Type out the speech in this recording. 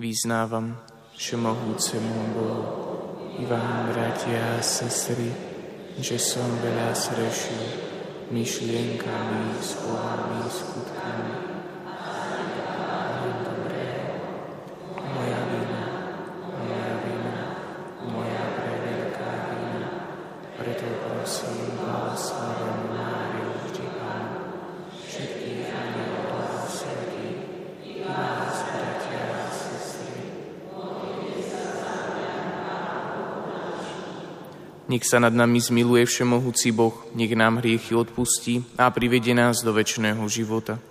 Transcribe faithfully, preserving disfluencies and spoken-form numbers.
Vyznávam všemohúcemu Bohu i vám, bratia a sestry, že som veľa zrešil myšlienkami, slovami, skutkami. Dobre, moja vina, moja vina, moja preveľká vina. Preto prosím vás, Slavenú Máriu, vždy Pánu, všetkých anielov a svätých, i vás, bratia a sestry. Nech sa nad nami zmiluje všemohúci Boh, nech nám hriechy odpustí a privedie nás do večného života.